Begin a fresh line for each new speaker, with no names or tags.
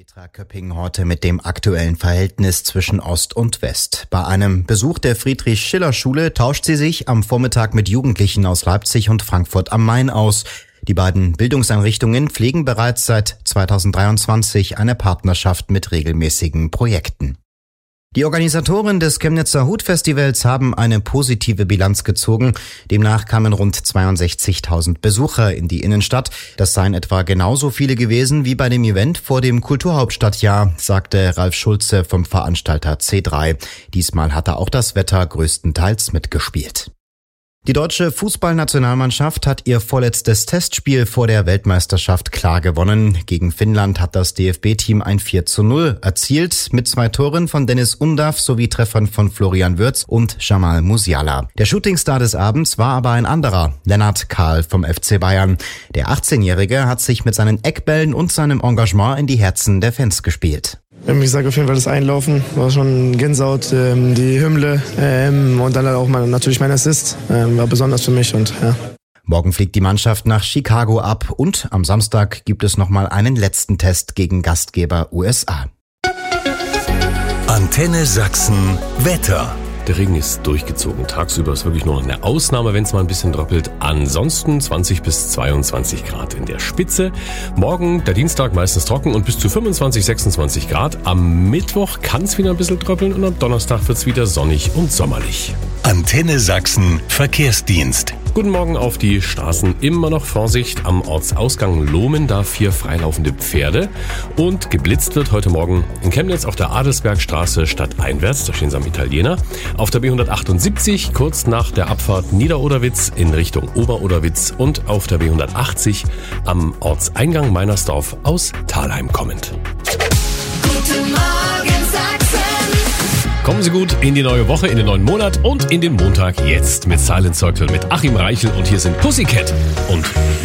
Petra Köpping heute mit dem aktuellen Verhältnis zwischen Ost und West. Bei einem Besuch der Friedrich-Schiller-Schule tauscht sie sich am Vormittag mit Jugendlichen aus Leipzig und Frankfurt am Main aus. Die beiden Bildungseinrichtungen pflegen bereits seit 2023 eine Partnerschaft mit regelmäßigen Projekten. Die Organisatoren des Chemnitzer Hutfestivals haben eine positive Bilanz gezogen. Demnach kamen rund 62.000 Besucher in die Innenstadt. Das seien etwa genauso viele gewesen wie bei dem Event vor dem Kulturhauptstadtjahr, sagte Ralf Schulze vom Veranstalter C3. Diesmal hatte auch das Wetter größtenteils mitgespielt. Die deutsche Fußballnationalmannschaft hat ihr vorletztes Testspiel vor der Weltmeisterschaft klar gewonnen. Gegen Finnland hat das DFB-Team ein 4:0 erzielt, mit 2 Toren von Dennis Undav sowie Treffern von Florian Wirtz und Jamal Musiala. Der Shootingstar des Abends war aber ein anderer, Lennart Kahl vom FC Bayern. Der 18-Jährige hat sich mit seinen Eckbällen und seinem Engagement in die Herzen der Fans gespielt.
Ich sage auf jeden Fall, das Einlaufen war schon Gänsehaut, die Hymne und dann auch natürlich mein Assist war besonders für mich. Und ja.
Morgen fliegt die Mannschaft nach Chicago ab und am Samstag gibt es nochmal einen letzten Test gegen Gastgeber USA.
Antenne Sachsen Wetter.
Der Regen ist durchgezogen. Tagsüber ist wirklich nur noch eine Ausnahme, wenn es mal ein bisschen droppelt. Ansonsten 20 bis 22 Grad in der Spitze. Morgen, der Dienstag, meistens trocken und bis zu 25, 26 Grad. Am Mittwoch kann es wieder ein bisschen tröppeln und am Donnerstag wird es wieder sonnig und sommerlich.
Antenne Sachsen Verkehrsdienst.
Guten Morgen auf die Straßen. Immer noch Vorsicht am Ortsausgang Lohmen, da 4 freilaufende Pferde. Und geblitzt wird heute Morgen in Chemnitz auf der Adelsbergstraße stadteinwärts, da stehen sie am Italiener. Auf der B178 kurz nach der Abfahrt Niederoderwitz in Richtung Oberoderwitz und auf der B180 am Ortseingang Meinersdorf aus Thalheim kommend.
Guten Morgen Sachsen.
Kommen Sie gut in die neue Woche, in den neuen Monat und in den Montag jetzt mit Silent Circle mit Achim Reichel und hier sind Pussycat und